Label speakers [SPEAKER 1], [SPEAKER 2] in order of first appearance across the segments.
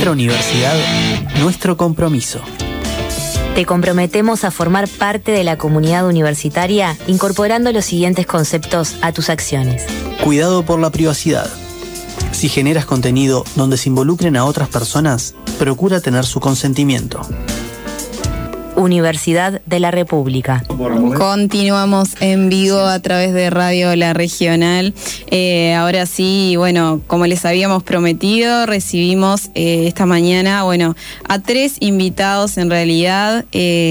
[SPEAKER 1] nuestra universidad, nuestro compromiso.
[SPEAKER 2] Te comprometemos a formar parte de la comunidad universitaria incorporando los siguientes conceptos a tus acciones.
[SPEAKER 1] Cuidado por la privacidad. Si generas contenido donde se involucren a otras personas, procura tener su consentimiento.
[SPEAKER 2] Universidad de la República.
[SPEAKER 3] Continuamos en vivo a través de Radio La Regional. Ahora sí, bueno, como les habíamos prometido, recibimos esta mañana, a 3 invitados en realidad,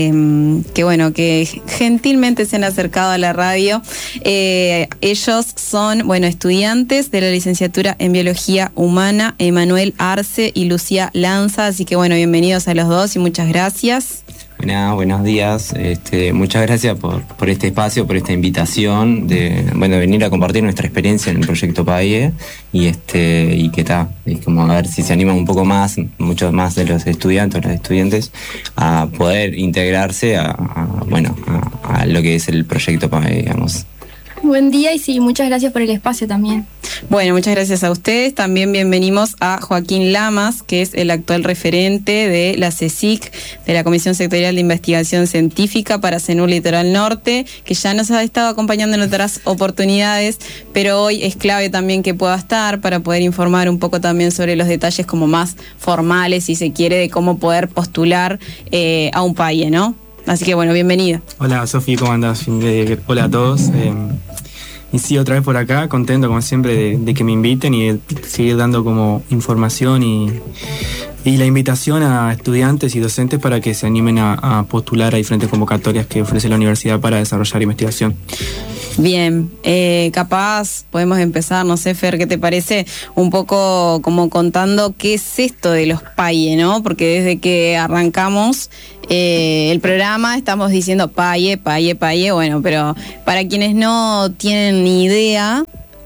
[SPEAKER 3] que gentilmente se han acercado a la radio. Ellos son, estudiantes de la licenciatura en Biología Humana, Emanuel Arce y Lucía Lanza, así que bienvenidos a los dos y muchas gracias.
[SPEAKER 4] Buenos días. Muchas gracias por este espacio, por esta invitación de venir a compartir nuestra experiencia en el proyecto PAIE y que está, es como a ver si se animan un poco más, muchos más de los estudiantes a poder integrarse a lo que es el proyecto PAIE, digamos.
[SPEAKER 5] Buen día y sí, muchas gracias por el espacio también.
[SPEAKER 3] Bueno, muchas gracias a ustedes. También bienvenimos a Joaquín Lamas, que es el actual referente de la CSIC, de la Comisión Sectorial de Investigación Científica para CENUR Litoral Norte, que ya nos ha estado acompañando en otras oportunidades, pero hoy es clave también que pueda estar para poder informar un poco también sobre los detalles como más formales, si se quiere, de cómo poder postular a un PAIE, ¿no? Así que bienvenida.
[SPEAKER 6] Hola Sofi, ¿cómo andás? Hola a todos. Y sí, otra vez por acá, contento como siempre de que me inviten y de seguir dando como información y la invitación a estudiantes y docentes para que se animen a postular a diferentes convocatorias que ofrece la universidad para desarrollar investigación.
[SPEAKER 3] Bien, capaz podemos empezar, no sé, Fer, ¿qué te parece? Un poco como contando qué es esto de los PAIE, ¿no? Porque desde que arrancamos el programa estamos diciendo PAIE, pero para quienes no tienen ni idea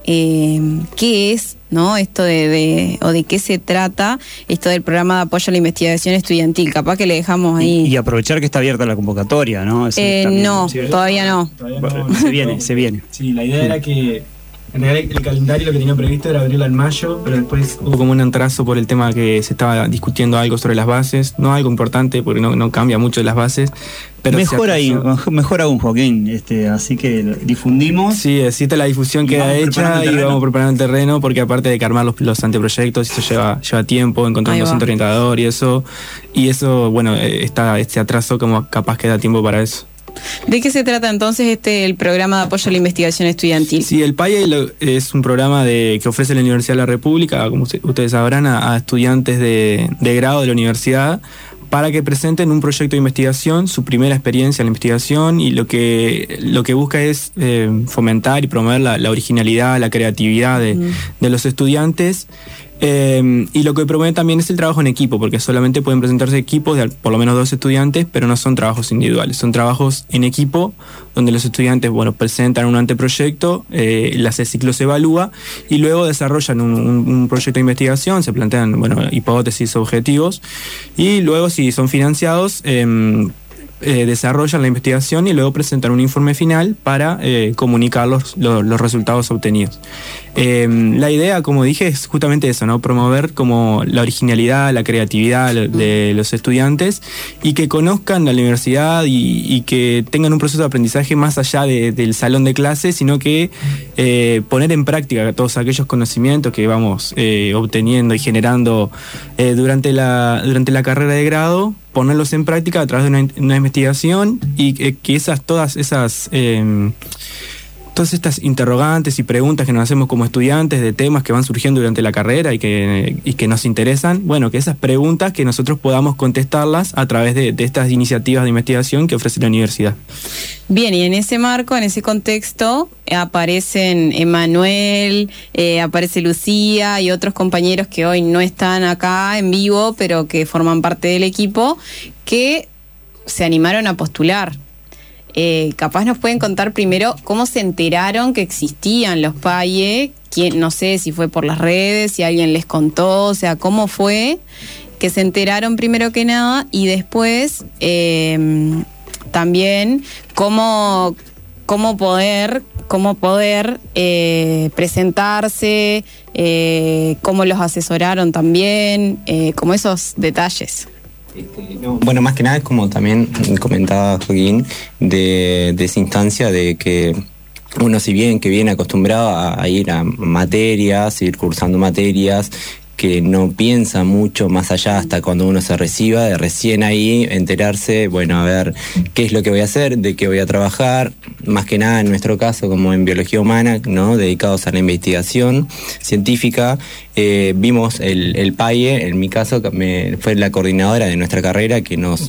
[SPEAKER 3] qué es, ¿no? Esto o de qué se trata esto del programa de apoyo a la investigación estudiantil, capaz que le dejamos ahí.
[SPEAKER 7] Y aprovechar que está abierta la convocatoria, ¿no?
[SPEAKER 3] No, todavía no.
[SPEAKER 7] Se viene.
[SPEAKER 6] Sí, la idea era que en realidad el calendario lo que tenía previsto era abrirla en mayo, pero después hubo como un atraso por el tema que se estaba discutiendo algo sobre las bases, no algo importante porque no cambia mucho de las bases. Pero
[SPEAKER 7] mejor aún, Joaquín, así que difundimos.
[SPEAKER 6] Sí, existe la difusión queda hecha y vamos preparando el terreno, porque aparte de que armar los anteproyectos, eso lleva tiempo, encontrar un docente orientador y eso, está este atraso como capaz que da tiempo para eso.
[SPEAKER 3] ¿De qué se trata entonces el programa de apoyo a la investigación estudiantil?
[SPEAKER 6] Sí, el PAIE es un programa que ofrece la Universidad de la República, como ustedes sabrán, a estudiantes de grado de la universidad, para que presenten un proyecto de investigación, su primera experiencia en la investigación, y lo que busca es fomentar y promover la originalidad, la creatividad de los estudiantes. Y lo que promueve también es el trabajo en equipo, porque solamente pueden presentarse equipos de por lo menos 2 estudiantes, pero no son trabajos individuales, son trabajos en equipo, donde los estudiantes presentan un anteproyecto, la CSIC se evalúa y luego desarrollan un proyecto de investigación, se plantean hipótesis, objetivos, y luego, si son financiados, desarrollan la investigación y luego presentan un informe final para comunicar los resultados obtenidos. La idea, como dije, es justamente eso, ¿no? Promover como la originalidad, la creatividad de los estudiantes y que conozcan la universidad y que tengan un proceso de aprendizaje más allá del salón de clases, sino que poner en práctica todos aquellos conocimientos que vamos obteniendo y generando durante la carrera de grado, ponerlos en práctica a través de una investigación y que todas estas interrogantes y preguntas que nos hacemos como estudiantes de temas que van surgiendo durante la carrera y que nos interesan, que esas preguntas que nosotros podamos contestarlas a través de estas iniciativas de investigación que ofrece la universidad.
[SPEAKER 3] Bien, y en ese marco, en ese contexto, aparecen Emanuel, aparece Lucía y otros compañeros que hoy no están acá en vivo, pero que forman parte del equipo, que se animaron a postular. Capaz nos pueden contar primero cómo se enteraron que existían los PAIE, no sé si fue por las redes, si alguien les contó, o sea, cómo fue que se enteraron primero que nada, y después también cómo cómo poder presentarse, cómo los asesoraron también, como esos detalles.
[SPEAKER 4] Bueno, más que nada es como también comentaba Joaquín, de esa instancia de que uno, si bien que viene acostumbrado a ir a materias, ir cursando materias, que no piensa mucho más allá hasta cuando uno se reciba, de recién ahí enterarse, bueno, a ver qué es lo que voy a hacer, de qué voy a trabajar, más que nada en nuestro caso como en biología humana, ¿no? Dedicados a la investigación científica. Vimos el PAIE, en mi caso fue la coordinadora de nuestra carrera que nos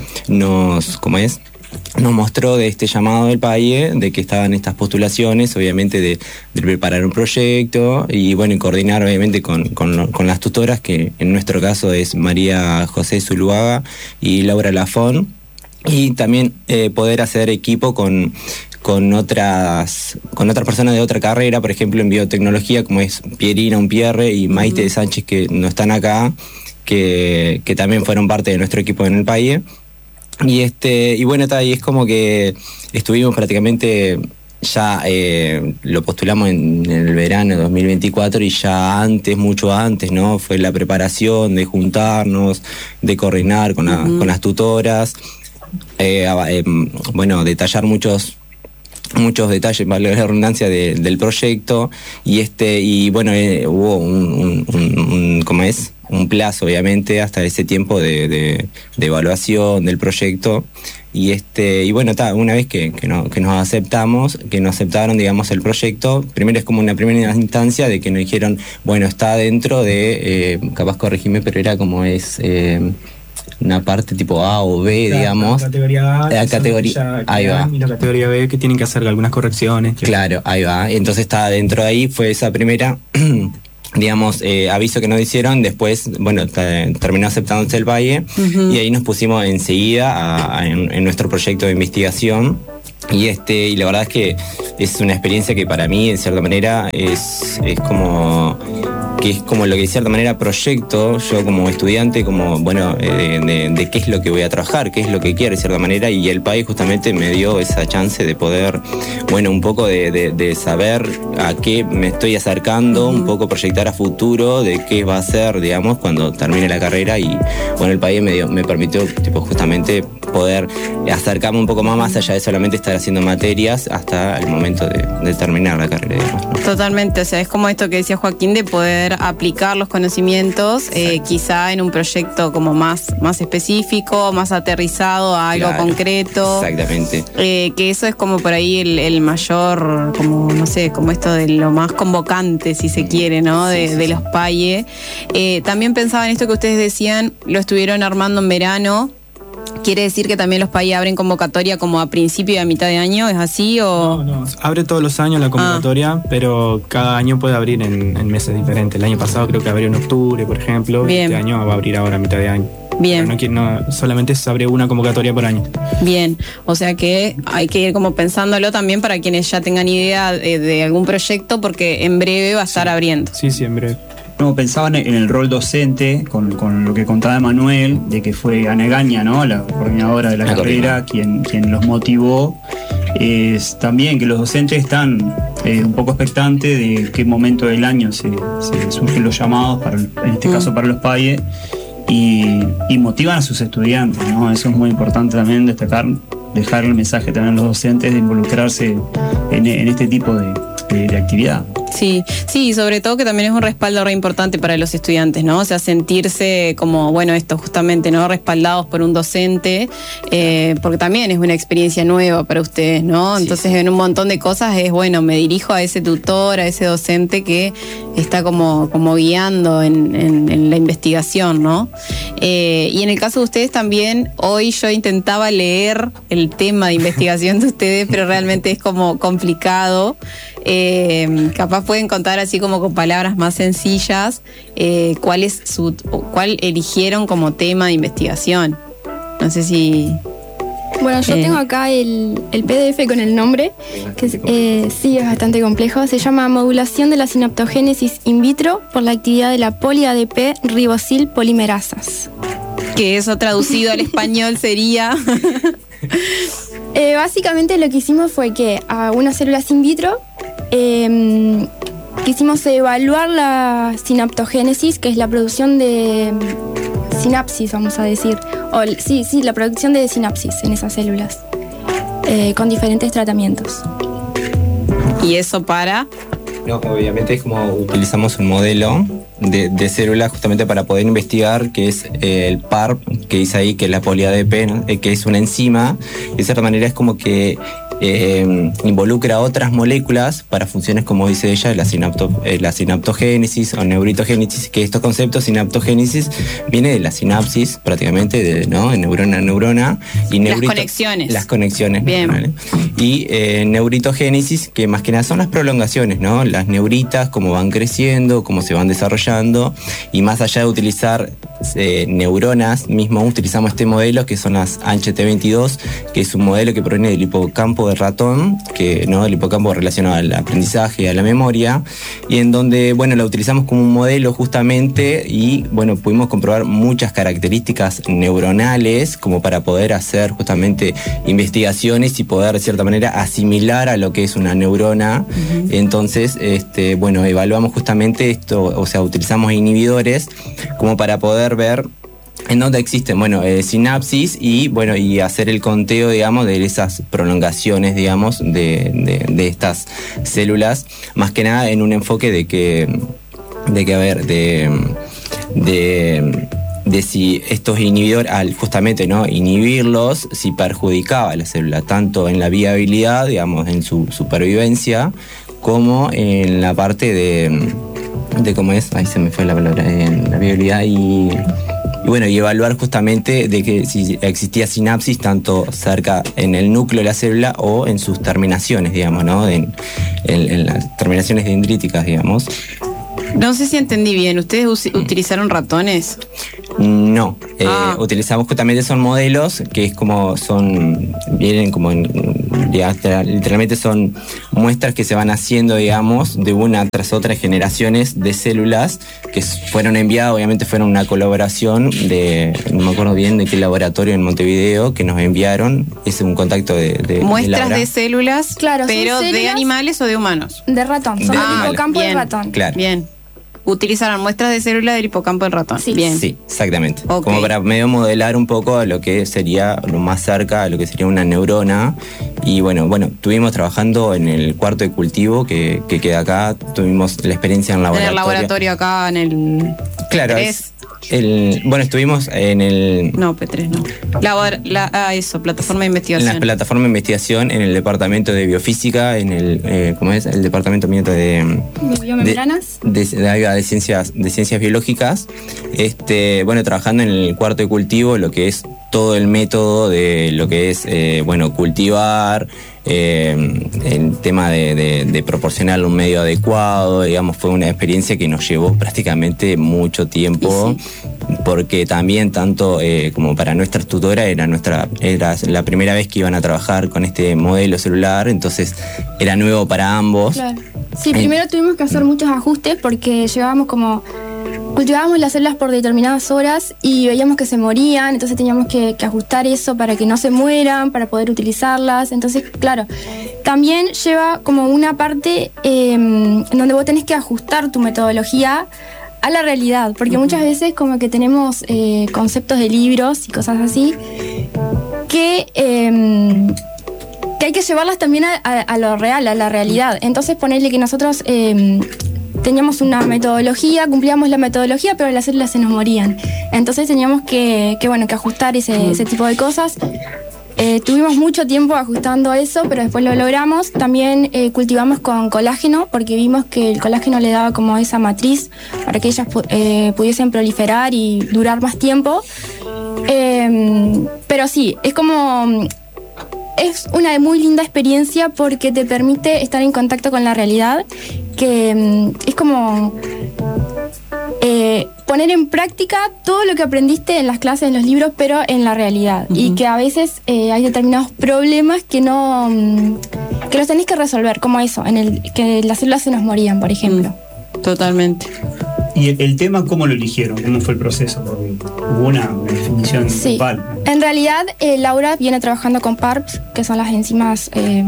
[SPEAKER 4] mostró de este llamado del PAIE, de que estaban estas postulaciones, obviamente de preparar un proyecto y bueno, y coordinar obviamente con las tutoras, que en nuestro caso es María José Zuluaga y Laura Lafón, y también poder hacer equipo con otras personas de otra carrera, por ejemplo en biotecnología, como es Pierina Umpierre y Maite Sánchez, que no están acá, que también fueron parte de nuestro equipo en el PAIE. Y bueno, y es como que estuvimos prácticamente ya, lo postulamos en el verano de 2024 y ya mucho antes, ¿no? Fue la preparación de juntarnos, de coordinar con las tutoras, bueno, detallar muchos detalles, vale la redundancia, del proyecto, y bueno, hubo un plazo obviamente hasta ese tiempo de evaluación del proyecto, y bueno, una vez que nos aceptaron, digamos, el proyecto, primero es como una primera instancia de que nos dijeron, bueno, está dentro de, capaz corregime, pero era como una parte tipo A o B, claro, digamos.
[SPEAKER 6] La categoría A,
[SPEAKER 4] la categoría, ahí va.
[SPEAKER 6] Y la categoría B, que tienen que hacer algunas correcciones.
[SPEAKER 4] Claro, ahí va. Entonces está dentro de ahí, fue esa primera, digamos, aviso que nos hicieron. Después, bueno, terminó aceptándose el PAIE, y ahí nos pusimos enseguida en nuestro proyecto de investigación. Y la verdad es que es una experiencia que para mí, de cierta manera, es como lo que de cierta manera proyecto yo como estudiante, como bueno, de qué es lo que voy a trabajar, qué es lo que quiero de cierta manera, y el país justamente me dio esa chance de poder, bueno, un poco de saber a qué me estoy acercando, un poco proyectar a futuro de qué va a ser, digamos, cuando termine la carrera. Y bueno, el país me permitió justamente poder acercarme un poco más allá de solamente estar haciendo materias hasta el momento de terminar la carrera, digamos, ¿no?
[SPEAKER 3] Totalmente, o sea, es como esto que decía Joaquín, de poder aplicar los conocimientos, quizá en un proyecto como más específico, más aterrizado a algo concreto.
[SPEAKER 4] Exactamente.
[SPEAKER 3] Que eso es como por ahí el mayor, como no sé, como esto de lo más convocante, si se quiere, ¿no? De los PAIE. También pensaba en esto que ustedes decían, lo estuvieron armando en verano. ¿Quiere decir que también los PAIE abren convocatoria como a principio y a mitad de año? ¿Es así o...?
[SPEAKER 6] No, abre todos los años la convocatoria, pero cada año puede abrir en meses diferentes. El año pasado creo que abrió en octubre, por ejemplo.
[SPEAKER 3] Bien.
[SPEAKER 6] Este año va a abrir ahora a mitad de año.
[SPEAKER 3] Bien.
[SPEAKER 6] No, solamente se abre una convocatoria por año.
[SPEAKER 3] Bien, o sea que hay que ir como pensándolo también para quienes ya tengan idea de algún proyecto, porque en breve va a estar abriendo.
[SPEAKER 6] Sí, en breve.
[SPEAKER 7] No, pensaban en el rol docente, con lo que contaba Emanuel, de que fue Ana Egaña, ¿no? La coordinadora de la carrera, quien los motivó. Es también que los docentes están un poco expectantes de qué momento del año se surgen los llamados, en este caso para los PAIE, y motivan a sus estudiantes, ¿no? Eso es muy importante también destacar, dejar el mensaje también a los docentes de involucrarse en este tipo de actividad.
[SPEAKER 3] Sí, y sobre todo que también es un respaldo re importante para los estudiantes, ¿no? O sea, sentirse como, bueno, esto justamente, ¿no? Respaldados por un docente, porque también es una experiencia nueva para ustedes, ¿no? Entonces, en un montón de cosas es, bueno, me dirijo a ese tutor, a ese docente que está como guiando en la investigación, ¿no? Y en el caso de ustedes también, hoy yo intentaba leer el tema de investigación de ustedes, pero realmente es como complicado. Capaz pueden contar así como con palabras más sencillas cuál eligieron como tema de investigación. No sé si...
[SPEAKER 5] Bueno, yo tengo acá el PDF con el nombre, que sí es bastante complejo. Se llama Modulación de la sinaptogénesis in vitro por la actividad de la poli-ADP ribosil polimerasas.
[SPEAKER 3] Que eso traducido al español sería...
[SPEAKER 5] Básicamente lo que hicimos fue que a unas células in vitro quisimos evaluar la sinaptogénesis, que es la producción de sinapsis, vamos a decir. La producción de sinapsis en esas células, con diferentes tratamientos.
[SPEAKER 3] ¿Y eso para?
[SPEAKER 4] No, obviamente es como utilizamos un modelo de células justamente para poder investigar qué es el PARP, que dice ahí que es la poli-ADP, que es una enzima. De cierta manera es como que involucra otras moléculas para funciones, como dice ella, la sinaptogénesis o neuritogénesis, que estos conceptos, sinaptogénesis, viene de la sinapsis prácticamente, ¿no? De neurona a neurona. Y
[SPEAKER 3] las conexiones.
[SPEAKER 4] Las conexiones.
[SPEAKER 3] Bien.
[SPEAKER 4] ¿Vale? Y neuritogénesis, que más que nada son las prolongaciones, ¿no? Las neuritas, cómo van creciendo, cómo se van desarrollando, y más allá de utilizar neuronas, mismo utilizamos este modelo que son las ANGT22, que es un modelo que proviene del hipocampo de ratón, que no, el hipocampo relacionado al aprendizaje y a la memoria, y en donde, bueno, la utilizamos como un modelo justamente, y bueno, pudimos comprobar muchas características neuronales como para poder hacer justamente investigaciones y poder de cierta manera asimilar a lo que es una neurona. Uh-huh. Entonces, bueno, evaluamos justamente esto, o sea, utilizamos inhibidores como para poder ver en dónde existen, bueno, sinapsis y, bueno, y hacer el conteo, digamos, de esas prolongaciones, digamos, de estas células, más que nada en un enfoque de si estos inhibidores, al justamente no inhibirlos, si perjudicaba a la célula, tanto en la viabilidad, digamos, en su supervivencia, como en la parte de cómo es, ahí se me fue la palabra, en la viabilidad y bueno, y evaluar justamente de que si existía sinapsis tanto cerca en el núcleo de la célula o en sus terminaciones, digamos, ¿no? En las terminaciones dendríticas, digamos.
[SPEAKER 3] No sé si entendí bien. ¿Ustedes utilizaron ratones?
[SPEAKER 4] No, utilizamos justamente, son modelos que es como vienen como literalmente son muestras que se van haciendo, digamos, de una tras otra generaciones de células que fueron enviadas, obviamente fueron una colaboración no me acuerdo bien de qué laboratorio en Montevideo, que nos enviaron, es un contacto de
[SPEAKER 3] muestras de células,
[SPEAKER 5] claro,
[SPEAKER 3] pero
[SPEAKER 5] células
[SPEAKER 3] de animales o de humanos.
[SPEAKER 5] De ratón, son del hipocampo de ratón.
[SPEAKER 4] Claro.
[SPEAKER 3] Bien. Utilizaron muestras de células del hipocampo del ratón.
[SPEAKER 5] Sí.
[SPEAKER 3] Bien.
[SPEAKER 4] Sí, exactamente.
[SPEAKER 3] Okay.
[SPEAKER 4] Como para medio modelar un poco a lo que sería lo más cerca a lo que sería una neurona. Y bueno, estuvimos trabajando en el cuarto de cultivo que queda acá. Tuvimos la experiencia en laboratorio.
[SPEAKER 3] En el laboratorio acá en el...
[SPEAKER 4] Claro, estuvimos en el...
[SPEAKER 3] No, P3 no. Plataforma de investigación.
[SPEAKER 4] En la plataforma de investigación, en el departamento de biofísica, en el, ¿cómo es? El departamento de
[SPEAKER 5] biomembranas.
[SPEAKER 4] De ciencias biológicas. Trabajando en el cuarto de cultivo, lo que es todo el método de lo que es, cultivar, el tema de proporcionar un medio adecuado, digamos, fue una experiencia que nos llevó prácticamente mucho tiempo, porque también tanto como para nuestra tutora era la primera vez que iban a trabajar con este modelo celular, entonces era nuevo para ambos.
[SPEAKER 5] Claro. Sí, primero tuvimos que hacer muchos ajustes porque cultivábamos las células por determinadas horas y veíamos que se morían, entonces teníamos que ajustar eso para que no se mueran, para poder utilizarlas. Entonces, claro, también lleva como una parte en donde vos tenés que ajustar tu metodología a la realidad, porque muchas veces como que tenemos conceptos de libros y cosas así que hay que llevarlas también a lo real, a la realidad. Entonces ponerle que nosotros teníamos una metodología, cumplíamos la metodología, pero las células se nos morían. Entonces teníamos que ajustar ese tipo de cosas. Tuvimos mucho tiempo ajustando eso, pero después lo logramos. También cultivamos con colágeno, porque vimos que el colágeno le daba como esa matriz para que ellas pudiesen proliferar y durar más tiempo. Pero sí, es una muy linda experiencia porque te permite estar en contacto con la realidad, que es como poner en práctica todo lo que aprendiste en las clases, en los libros, pero en la realidad. Uh-huh. Y que a veces hay determinados problemas que los tenés que resolver, como eso, que las células se nos morían, por ejemplo.
[SPEAKER 3] Totalmente.
[SPEAKER 7] ¿Y el tema cómo lo eligieron? ¿Cómo fue el proceso? Porque hubo una definición grupal.
[SPEAKER 5] En realidad, Laura viene trabajando con PARPs, que son las enzimas,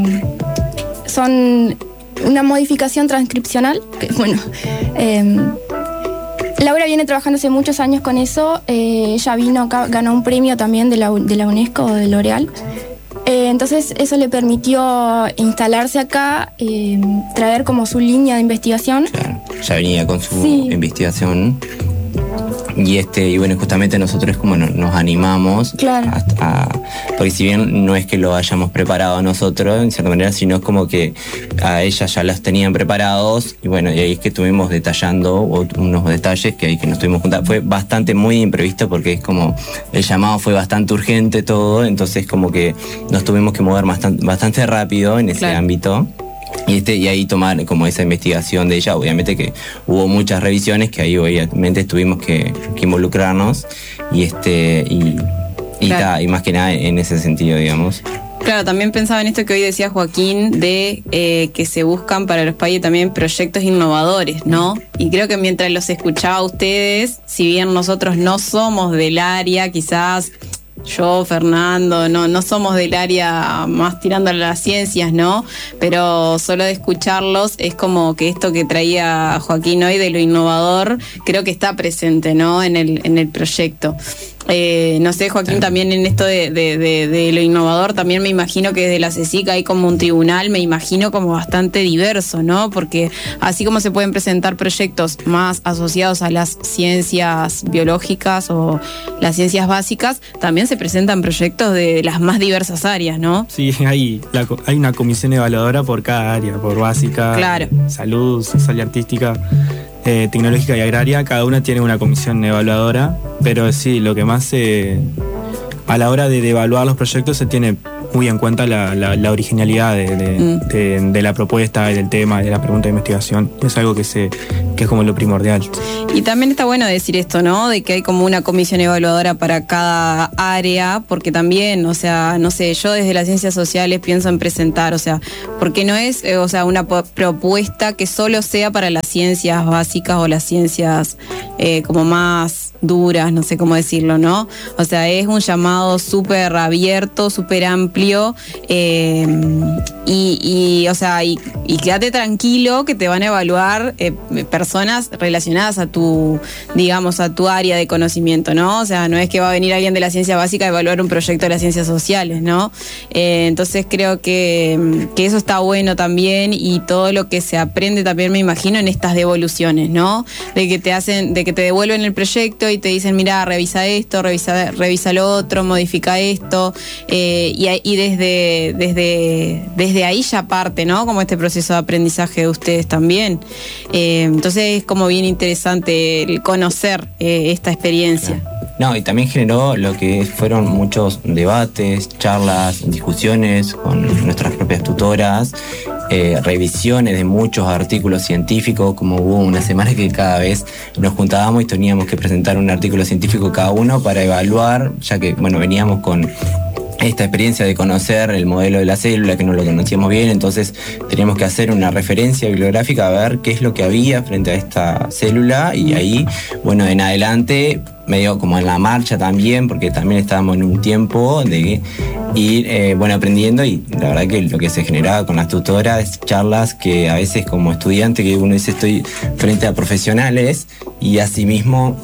[SPEAKER 5] son una modificación transcripcional, que, bueno, Laura viene trabajando hace muchos años con eso. Ella vino acá, ganó un premio también de la UNESCO o de L'Oréal. Entonces eso le permitió instalarse acá, traer como su línea de investigación.
[SPEAKER 4] Claro, ya venía con su investigación. Y bueno, justamente nosotros como nos animamos,
[SPEAKER 5] claro,
[SPEAKER 4] porque si bien no es que lo hayamos preparado nosotros en cierta manera, sino es como que a ellas ya las tenían preparados, y bueno, y ahí es que estuvimos detallando unos detalles que ahí que nos tuvimos juntando. Fue bastante muy imprevisto porque es como el llamado fue bastante urgente todo, entonces como que nos tuvimos que mover bastante rápido en ese ámbito. Y ahí tomar como esa investigación de ella. Obviamente que hubo muchas revisiones que ahí obviamente tuvimos que involucrarnos y más que nada en ese sentido, digamos.
[SPEAKER 3] Claro, también pensaba en esto que hoy decía Joaquín, de que se buscan para los países también proyectos innovadores, ¿no? Y creo que mientras los escuchaba a ustedes, si bien nosotros no somos del área, quizás yo, Fernando, no somos del área más tirando a las ciencias, ¿no? Pero solo de escucharlos es como que esto que traía Joaquín hoy de lo innovador, creo que está presente, ¿no? En el proyecto. No sé, Joaquín, también en esto de lo innovador, también me imagino que desde la CSIC hay como un tribunal, me imagino como bastante diverso, ¿no? Porque así como se pueden presentar proyectos más asociados a las ciencias biológicas o las ciencias básicas, también se presentan proyectos de las más diversas áreas, ¿no?
[SPEAKER 6] Sí, hay una comisión evaluadora por cada área, por básica,
[SPEAKER 3] claro,
[SPEAKER 6] salud, social y artística, tecnológica y agraria. Cada una tiene una comisión evaluadora, pero sí, lo que más a la hora de evaluar los proyectos se tiene muy en cuenta la originalidad de la propuesta, del tema, de la pregunta de investigación. Es algo que es como lo primordial.
[SPEAKER 3] Y también está bueno decir esto, ¿no? De que hay como una comisión evaluadora para cada área, porque también, o sea, no sé, yo desde las ciencias sociales pienso en presentar, o sea, porque no es, una propuesta que solo sea para las ciencias básicas o las ciencias como más duras, no sé cómo decirlo, ¿no? O sea, es un llamado súper abierto, súper amplio, y quédate tranquilo que te van a evaluar personas relacionadas a tu área de conocimiento, ¿no? O sea, no es que va a venir alguien de la ciencia básica a evaluar un proyecto de las ciencias sociales, ¿no? Entonces creo que eso está bueno también, y todo lo que se aprende también, me imagino, en estas devoluciones, ¿no? De que te devuelven el proyecto y te dicen, mira, revisa esto, revisa lo otro, modifica esto, y desde ahí ya parte, ¿no? Como este proceso de aprendizaje de ustedes también. Entonces es como bien interesante el conocer esta experiencia.
[SPEAKER 4] No, y también generó lo que fueron muchos debates, charlas, discusiones con nuestras propias tutoras, revisiones de muchos artículos científicos, como hubo una semana que cada vez nos juntábamos y teníamos que presentar un artículo científico cada uno para evaluar, ya que, bueno, veníamos con esta experiencia de conocer el modelo de la célula, que no lo conocíamos bien, entonces teníamos que hacer una referencia bibliográfica a ver qué es lo que había frente a esta célula, y ahí, bueno, en adelante, medio como en la marcha también, porque también estábamos en un tiempo de ir, aprendiendo, y la verdad que lo que se generaba con las tutoras, charlas que a veces como estudiante, que uno dice estoy frente a profesionales, y asimismo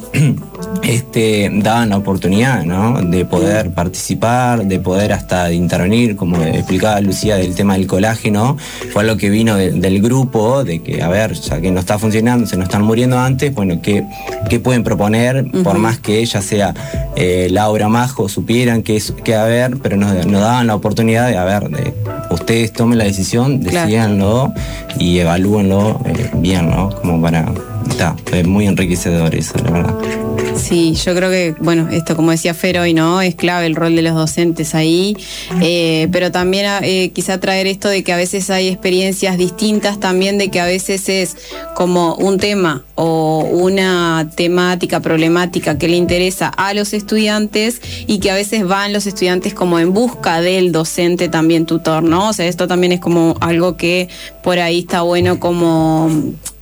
[SPEAKER 4] daban la oportunidad, ¿no?, de poder participar, de poder hasta intervenir, como explicaba Lucía, del tema del colágeno. Fue algo que vino del grupo, de que, a ver, ya que no está funcionando, se nos están muriendo antes, bueno, ¿qué pueden proponer? Por más que ella sea Laura Majo, supieran que a ver, pero nos daban la oportunidad de, a ver, ustedes tomen la decisión, decídanlo y evalúenlo bien, ¿no? Como para... fue muy enriquecedor eso, la verdad.
[SPEAKER 3] Sí, yo creo que, bueno, esto como decía Fer hoy, ¿no? Es clave el rol de los docentes ahí, pero también quizá traer esto de que a veces hay experiencias distintas también, de que a veces es como un tema o una temática, problemática que le interesa a los estudiantes, y que a veces van los estudiantes como en busca del docente también tutor, ¿no? O sea, esto también es como algo que por ahí está bueno como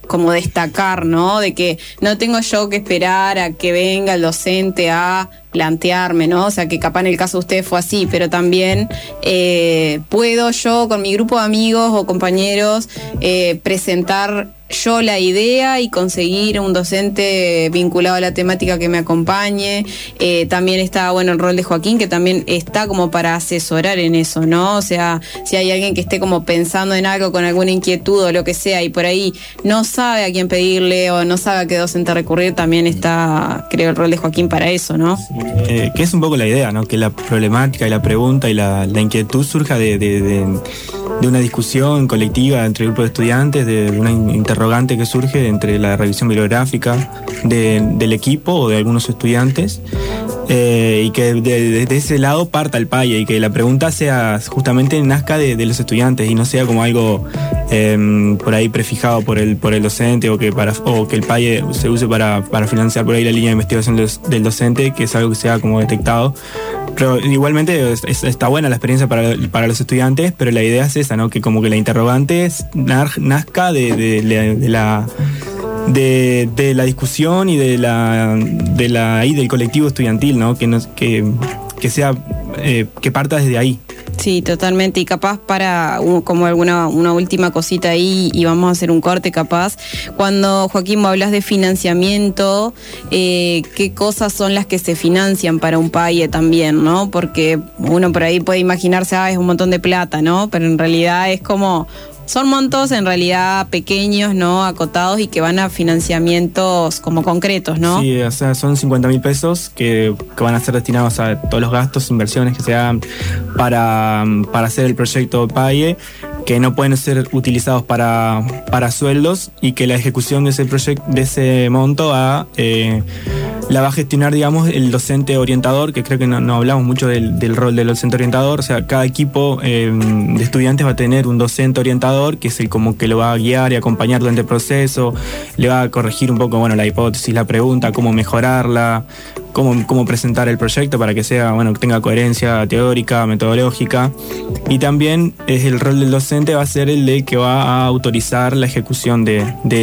[SPEAKER 3] como destacar, ¿no? De que no tengo yo que esperar a que venga el docente a plantearme, ¿no? O sea, que capaz en el caso de ustedes fue así, pero también puedo yo con mi grupo de amigos o compañeros presentar yo la idea y conseguir un docente vinculado a la temática que me acompañe. También está, bueno, el rol de Joaquín, que también está como para asesorar en eso, ¿no? O sea, si hay alguien que esté como pensando en algo con alguna inquietud o lo que sea y por ahí no sabe a quién pedirle o no sabe a qué docente recurrir, también está, creo, el rol de Joaquín para eso, ¿no?
[SPEAKER 6] Que es un poco la idea, ¿no? Que la problemática y la pregunta y la inquietud surja de una discusión colectiva entre el grupo de estudiantes, de una interrogante que surge entre la revisión bibliográfica del equipo o de algunos estudiantes, y que de ese lado parta el PAIE y que la pregunta sea justamente nazca de los estudiantes y no sea como algo por ahí prefijado por el docente o que el PAIE se use para financiar por ahí la línea de investigación del docente, que es algo que sea como detectado. Pero igualmente está buena la experiencia para los estudiantes, pero la idea es esa, ¿no? Que como que la interrogante nazca de la discusión y del colectivo estudiantil, ¿no? Que sea que parta desde ahí.
[SPEAKER 3] Sí, totalmente. Y capaz para como una última cosita ahí, y vamos a hacer un corte capaz. Cuando, Joaquín, vos hablas de financiamiento, ¿qué cosas son las que se financian para un PAIE también, no? Porque uno por ahí puede imaginarse, es un montón de plata, ¿no? Pero en realidad es como... Son montos en realidad pequeños, ¿no? Acotados y que van a financiamientos como concretos, ¿no?
[SPEAKER 6] Sí, o sea, son 50.000 pesos que van a ser destinados a todos los gastos, inversiones que se hagan para hacer el proyecto PAIE, que no pueden ser utilizados para sueldos, y que la ejecución de ese proyecto, de ese monto, la va a gestionar, digamos, el docente orientador, que creo que no hablamos mucho del rol del docente orientador. O sea, cada equipo de estudiantes va a tener un docente orientador, que es el como que lo va a guiar y acompañar durante el proceso, le va a corregir un poco, bueno, la hipótesis, la pregunta, cómo mejorarla, cómo presentar el proyecto para que sea, bueno, que tenga coherencia teórica, metodológica. Y también es el rol del docente, va a ser el de que va a autorizar la ejecución de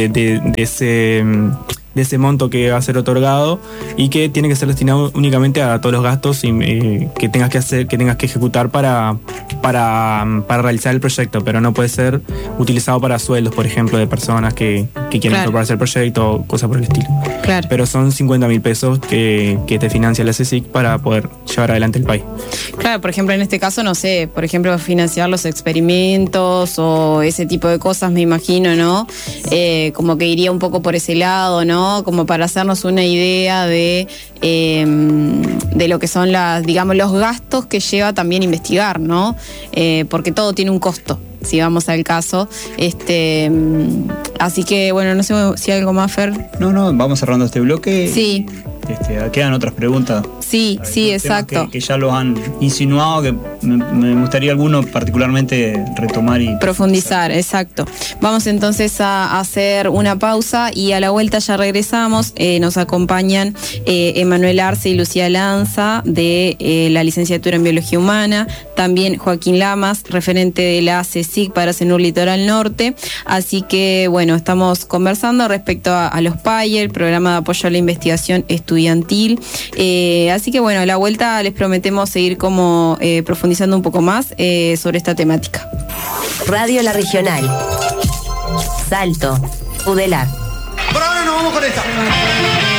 [SPEAKER 6] ese monto que va a ser otorgado, y que tiene que ser destinado únicamente a todos los gastos que tengas que ejecutar para realizar el proyecto, pero no puede ser utilizado para sueldos, por ejemplo, de personas que quieren incorporarse al proyecto o cosas por el estilo.
[SPEAKER 3] Claro.
[SPEAKER 6] Pero son 50.000 pesos que te financia la CSIC para poder llevar adelante el país.
[SPEAKER 3] Claro, por ejemplo, en este caso, no sé, por ejemplo, financiar los experimentos o ese tipo de cosas, me imagino, ¿no? Como que iría un poco por ese lado, ¿no? Como para hacernos una idea de lo que son los gastos que lleva también investigar, ¿no? Porque todo tiene un costo, si vamos al caso. Así que, bueno, no sé si hay algo más, Fer.
[SPEAKER 7] No, vamos cerrando este bloque.
[SPEAKER 3] Sí.
[SPEAKER 7] ¿Quedan otras preguntas?
[SPEAKER 3] Sí, exacto.
[SPEAKER 7] Que ya los han insinuado, que me gustaría alguno particularmente retomar y
[SPEAKER 3] profundizar, exacto. Vamos entonces a hacer una pausa y a la vuelta ya regresamos. Nos acompañan Emanuel Arce y Lucía Lanza de la licenciatura en Biología Humana, también Joaquín Lamas, referente de la CSIC para CENUR Litoral Norte. Así que, bueno, estamos conversando respecto a los PAIE, el programa de apoyo a la investigación estudiantil. Así que, bueno, a la vuelta les prometemos seguir como profundizando un poco más sobre esta temática.
[SPEAKER 2] Radio La Regional. Salto. Udelar.
[SPEAKER 8] Por ahora nos vamos con esta.